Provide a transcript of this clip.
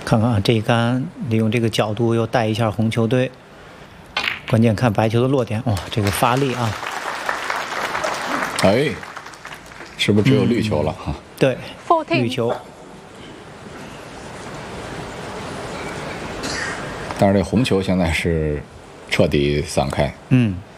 看看啊，这一杆利用这个角度又带一下红球队，关键看白球的落点。哇，这个发力啊！ 哎，是不是只有绿球了哈？ 对，绿球。 但是这红球现在是彻底散开。 嗯。